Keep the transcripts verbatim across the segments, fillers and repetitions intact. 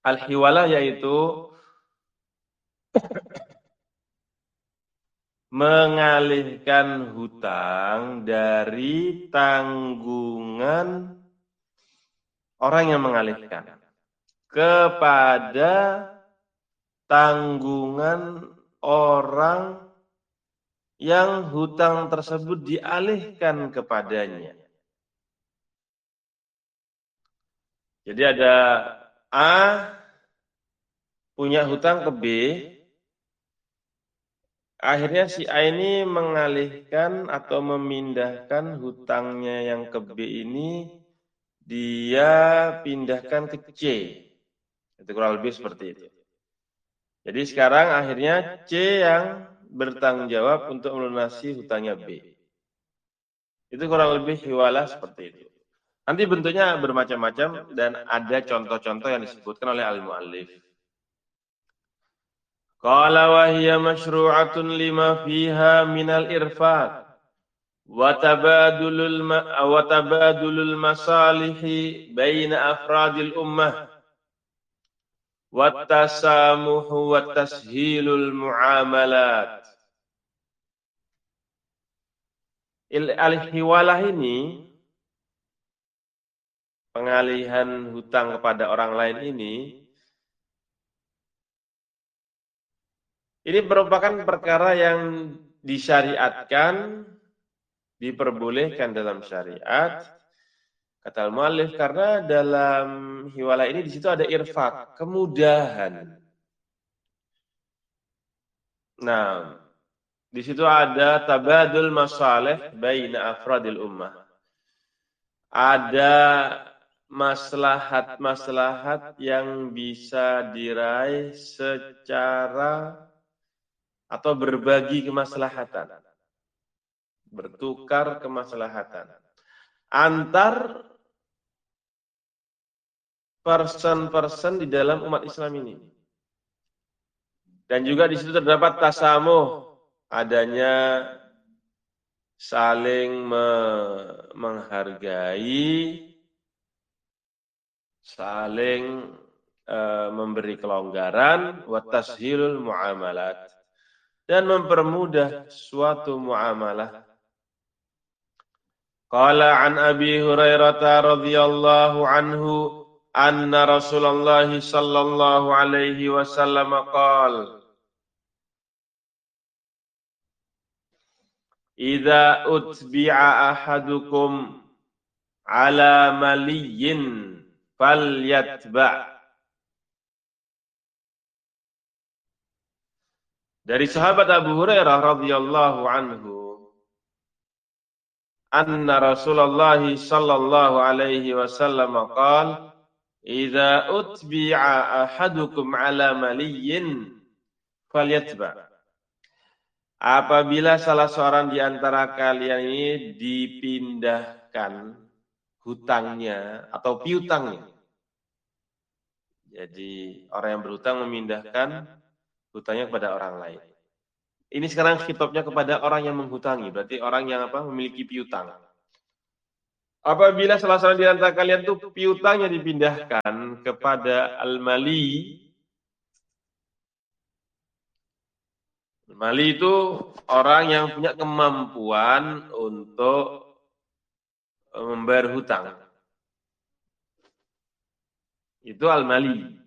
Al-hiwalah yaitu mengalihkan hutang dari tanggungan orang yang mengalihkan kepada tanggungan orang yang hutang tersebut dialihkan kepadanya. Jadi ada A punya hutang ke B, akhirnya si A ini mengalihkan atau memindahkan hutangnya yang ke B ini, dia pindahkan ke C. Itu kurang lebih seperti itu. Jadi sekarang akhirnya C yang bertanggung jawab untuk melunasi hutangnya B. Itu kurang lebih hiwalah seperti itu. Nanti bentuknya bermacam-macam dan ada contoh-contoh yang disebutkan oleh al-muallif. Qala wa hiya masyru'atun lima fiha minal irfaq wa tabadulul wa tabadulul masalihi baina afradil ummah wa tasamuhu wa tashilul muamalat. Al-hiwalah ini, pengalihan hutang kepada orang lain ini, ini merupakan perkara yang disyariatkan, diperbolehkan dalam syariat, kata al-muallif, karena dalam hiwalah ini di situ ada irfaq, kemudahan. Nah, di situ ada tabadul masalih baina afradil ummah. Ada maslahat-maslahat yang bisa diraih secara atau berbagi kemaslahatan, bertukar kemaslahatan antar person-person di dalam umat Islam ini. Dan juga di situ terdapat tasamuh, adanya saling me menghargai, saling e, memberi kelonggaran, wa tashilul muamalat, dan mempermudah suatu muamalah. Qala an Abi Hurairah radhiyallahu anhu anna Rasulullah sallallahu alaihi wasallam qala idza utbi'a ahadukum ala maliyin falyatba'. Dari sahabat Abu Hurairah radhiyallahu anhu, anna Rasulullah sallallahu alaihi wasallam qala idza utbi'a ahadukum ala maliyin falyatba'. Apabila salah seorang di antara kalian ini dipindahkan hutangnya atau piutangnya. Jadi orang yang berhutang memindahkan hutangnya kepada orang lain. Ini sekarang khitabnya kepada orang yang menghutangi, berarti orang yang apa memiliki piutang. Apabila salah seorang di antara kalian itu piutangnya dipindahkan kepada al-mali. Al-mali itu orang yang punya kemampuan untuk membayar hutang. Itu al-mali.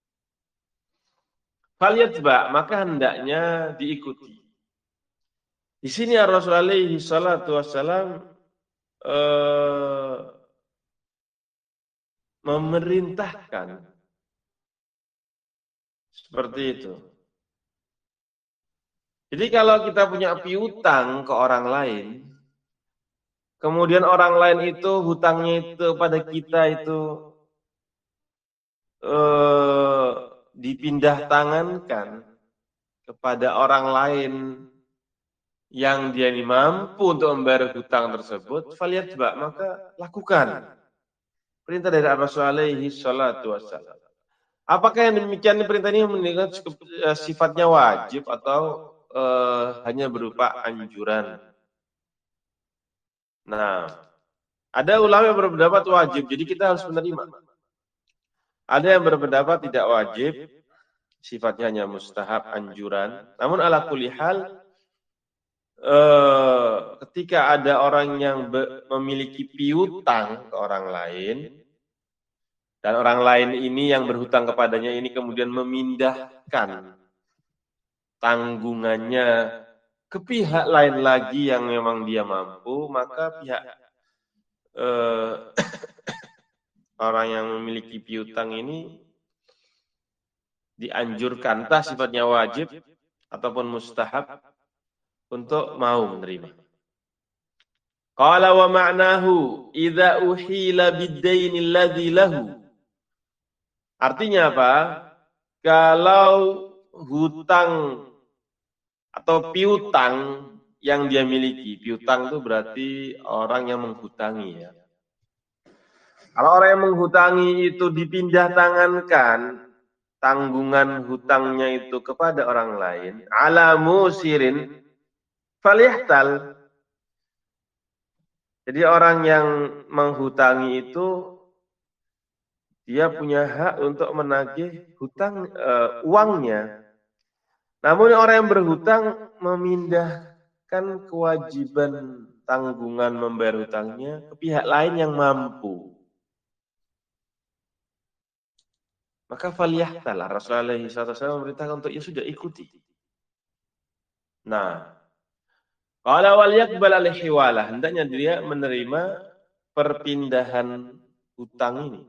Falyatba', maka hendaknya diikuti. Di sini Rasulullah sallallahu alaihi wasallam eh, memerintahkan seperti itu. Jadi kalau kita punya piutang ke orang lain, kemudian orang lain itu hutangnya itu pada kita itu eh, dipindah tangankan kepada orang lain yang dia ini mampu untuk membayar hutang tersebut, falyatba', maka lakukan. Perintah dari Rasulullah alaihi salatu wassalam. Apakah yang demikian perintah ini menunjukkan sifatnya wajib atau uh, hanya berupa anjuran? Nah, ada ulama yang berpendapat wajib, jadi kita harus menerima. Ada yang berpendapat tidak wajib, sifatnya hanya mustahab, anjuran. Namun ala kulli hal, eh, ketika ada orang yang be, memiliki piutang ke orang lain, dan orang lain ini yang berhutang kepadanya ini kemudian memindahkan tanggungannya ke pihak lain lagi yang memang dia mampu, maka pihak eh, orang yang memiliki piutang ini dianjurkan, entah sifatnya wajib ataupun mustahab, untuk mau menerima. Qala wa ma'nahu idza uhila bid-daini alladhi lahu. Artinya apa? Kalau hutang atau piutang yang dia miliki, piutang itu berarti orang yang menghutangi ya. Kalau orang yang menghutangi itu dipindah tangankan tanggungan hutangnya itu kepada orang lain, ala musirin falyahtal. Jadi orang yang menghutangi itu dia punya hak untuk menagih hutang uh, uangnya. Namun orang yang berhutang memindahkan kewajiban tanggungan membayar hutangnya ke pihak lain yang mampu. Maka faliyahtal, Rasulullah shallallahu alaihi wasallam memerintahkan untuk ya sudah ikuti. Nah, kalau wal yaqbal al-hiwalah, hendaknya dia menerima perpindahan hutang ini.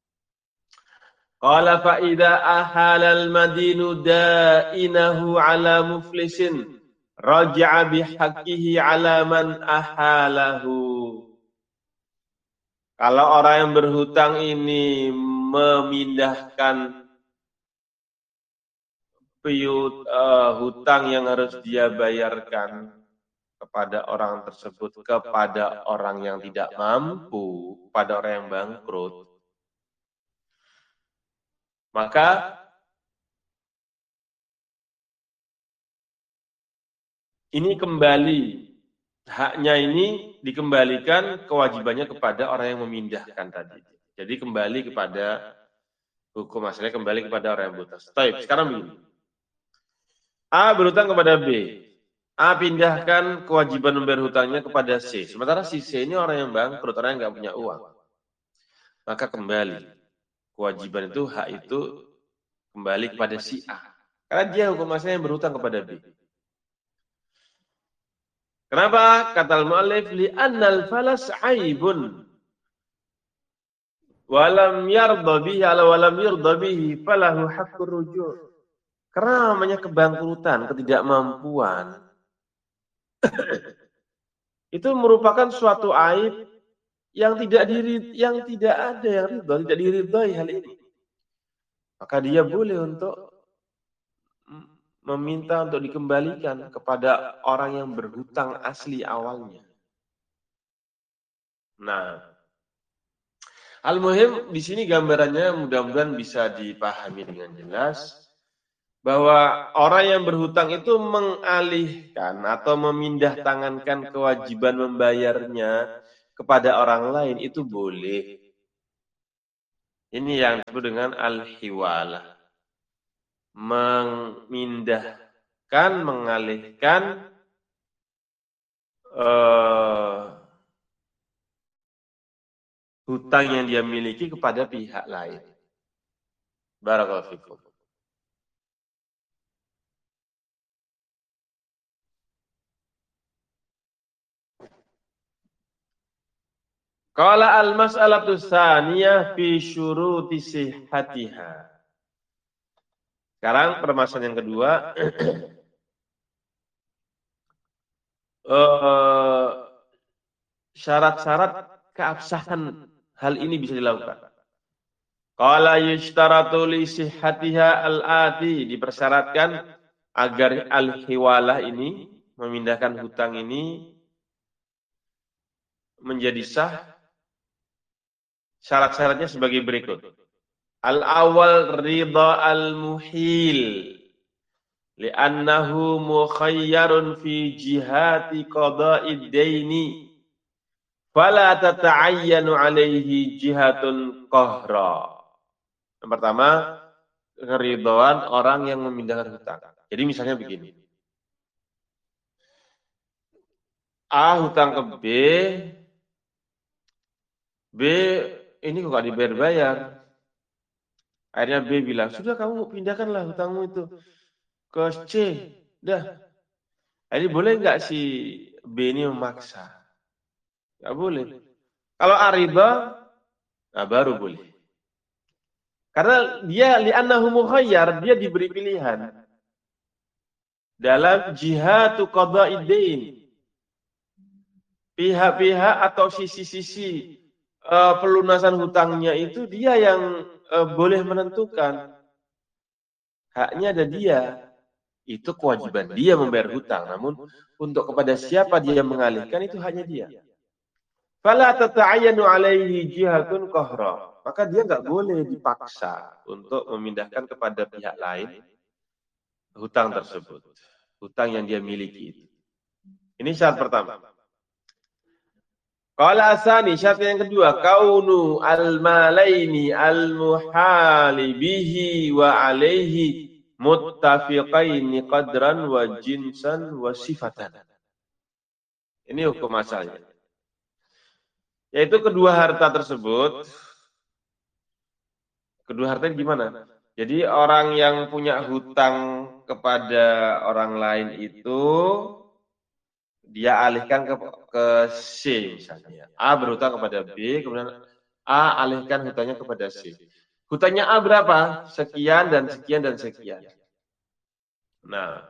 Qala fa idza ahala al-madinu da'inahu ala muflisin raja'a bihaqqihi ala man ahalahu. Kalau orang yang berhutang ini memindahkan piut uh, hutang yang harus dia bayarkan kepada orang tersebut kepada orang yang tidak mampu, pada orang yang bangkrut, maka ini kembali, haknya ini dikembalikan kewajibannya kepada orang yang memindahkan tadi. Jadi kembali kepada hukum asalnya, kembali kepada orang yang buta. Baik, sekarang begini. A berhutang kepada B. A pindahkan kewajiban membayar hutangnya kepada C. Sementara si C ini orang yang bangkrut, orang yang nggak punya uang. Maka kembali kewajiban itu, hak itu kembali kepada si A. Karena dia hukum asalnya yang berhutang kepada B. Kenapa? Kata al-mu'allif, li'annal falas aibun. Walam yarda bihi ala walam yarda bihi falahu haqqur ruju'. Karena namanya kebangkrutan, ketidakmampuan, itu merupakan suatu aib yang tidak diri, yang tidak ada yang ridha, tidak diridhai hal ini. Maka dia boleh untuk meminta untuk dikembalikan kepada orang yang berhutang asli awalnya. Nah, al-muhim di sini gambarannya mudah-mudahan bisa dipahami dengan jelas bahwa orang yang berhutang itu mengalihkan atau memindah tangankan kewajiban membayarnya kepada orang lain itu boleh. Ini yang disebut dengan al-hiwalah. Memindahkan, mengalihkan uh, hutang yang dia miliki kepada pihak lain. Barakallahu fikum. Qala al-mas'alatu tsaniyah fi syuruti sihhatiha. Sekarang permasalahan yang kedua, syarat-syarat uh, keabsahan hal ini bisa dilakukan. Qala yushtaratu li sihhatiha al-ati, dipersyaratkan agar al-hiwalah ini, memindahkan hutang ini menjadi sah. Syarat-syaratnya sebagai berikut. Al-awwal ridha al-muhil li'annahu mukhayyarun fi jihati qada'id daini fala tata'ayyanu alaihi jihatun qahra. Yang pertama, keridhaan orang yang memindahkan hutang. Jadi misalnya begini. A hutang ke B, B ini kok gak dibayar-bayar. Akhirnya B bilang, sudah kamu pindahkanlah hutangmu itu ke C. Dah. Jadi boleh nggak si B ini memaksa? Nggak boleh. Kalau A riba, nah baru boleh. Karena dia li'annahu mukhayyar, dia diberi pilihan. Dalam jihadu qada'idain. Pihak-pihak atau sisi-sisi uh, pelunasan hutangnya itu dia yang uh, boleh menentukan. Haknya ada dia. Itu kewajiban dia membayar hutang. Namun untuk kepada siapa dia mengalihkan itu hanya dia. Fala tata'ayyanu alaihi jihatun qahra. Maka dia nggak boleh dipaksa untuk memindahkan kepada pihak lain hutang tersebut. Hutang yang dia miliki itu. Ini syarat pertama. Qala asani, syarat yang kedua, kaunu al-malaini al-muhali bihi wa alaihi muttafiqaini qadran wa jinsan wa sifatan. Ini hukum asalnya. Yaitu kedua harta tersebut, kedua harta gimana? Jadi orang yang punya hutang kepada orang lain itu dia alihkan ke, ke C misalnya. A berhutang kepada B, kemudian A alihkan hutangnya kepada C. Hutangnya A berapa? Sekian dan sekian dan sekian. Nah,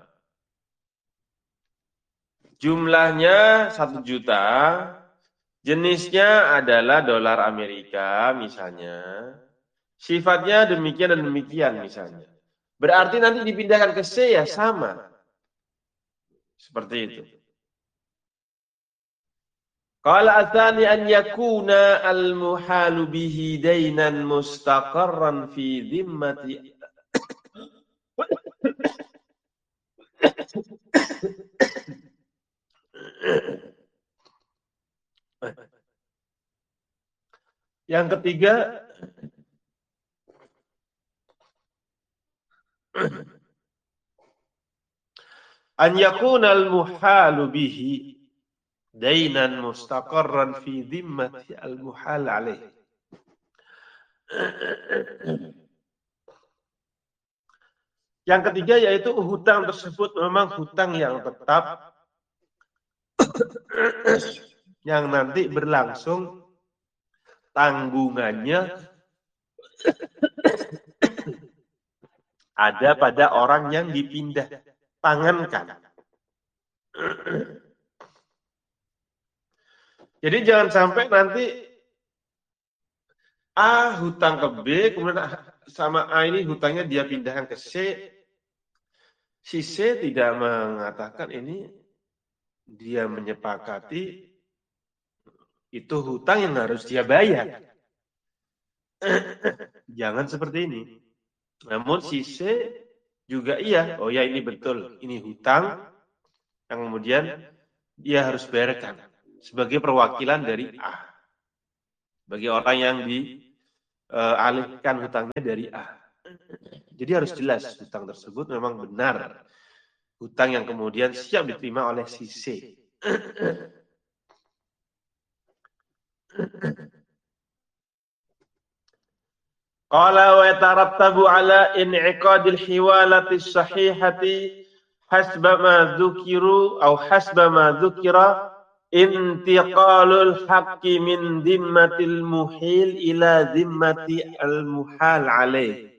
jumlahnya satu juta, jenisnya adalah dolar Amerika misalnya. Sifatnya demikian dan demikian misalnya. Berarti nanti dipindahkan ke C ya sama. Seperti itu. Qala atsani an yakuna al-muhalu bihi dainan mustaqarran fi dhimmati Yang ketiga, an yakuna al-muhalu bihi dainan mustaqarran fi dhimmati al-muhal alaih. Yang ketiga yaitu hutang tersebut memang hutang yang tetap yang nanti berlangsung tanggungannya ada pada orang yang dipindah tangankan. Jadi jangan sampai nanti A hutang ke B, kemudian sama A ini hutangnya dia pindahkan ke C. Si C tidak mengatakan ini dia menyepakati itu hutang yang harus dia bayar. Jangan seperti ini. Namun si C juga iya, oh ya ini betul, ini hutang yang kemudian dia harus bayarkan sebagai perwakilan dari A. Bagi orang yang dialihkan hutangnya dari A. Jadi harus jelas hutang tersebut memang benar. Hutang yang kemudian siap diterima oleh si C. Qala wa yatarattabu ala in'iqadil hiwalati sahihati hasba ma dzukiru atau hasba ma dzukira intiqalul haqqi min dhimmatil muhil ila dhimmati al muhal alaih.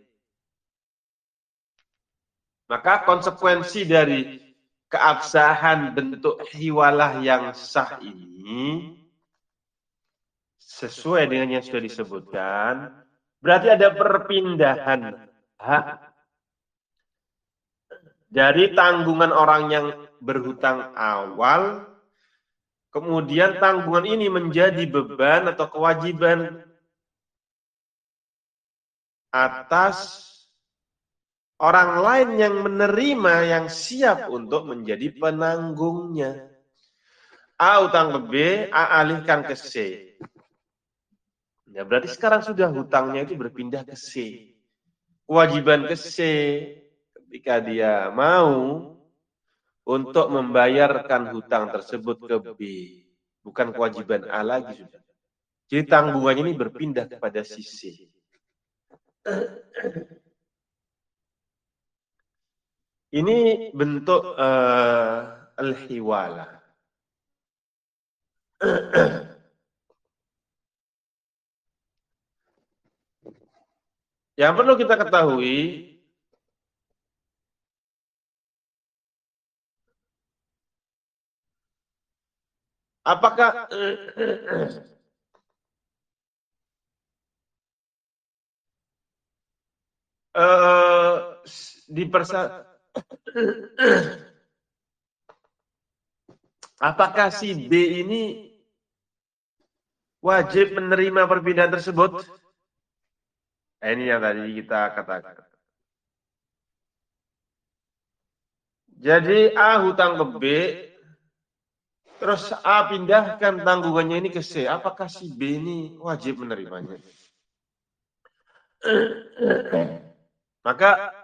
Maka konsekuensi dari keabsahan bentuk hiwalah yang sah ini sesuai dengan yang sudah disebutkan, berarti ada perpindahan hak dari tanggungan orang yang berhutang awal, kemudian tanggungan ini menjadi beban atau kewajiban atas orang lain yang menerima, yang siap untuk menjadi penanggungnya. A utang ke B, A alihkan ke C. Ya berarti sekarang sudah hutangnya itu berpindah ke C. kewajiban ke C ketika dia mau untuk membayarkan hutang tersebut ke B. Bukan kewajiban A lagi sudah. Jadi tanggungannya ini berpindah kepada si C. Ini bentuk uh, al-hiwala. Yang perlu kita ketahui, apakah uh, di persa apakah si B ini wajib menerima perpindahan tersebut? Ini yang tadi kita katakan. Jadi A hutang ke B, terus A pindahkan tanggungannya ini ke C. Apakah si B ini wajib menerimanya? Maka